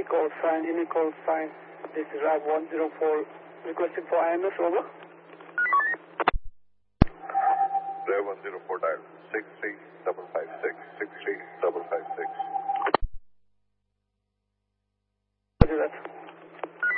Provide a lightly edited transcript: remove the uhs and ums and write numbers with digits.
Any call sign. This is RAV 104 requesting for IMS, over. RAV 104 dial 63556, 63556.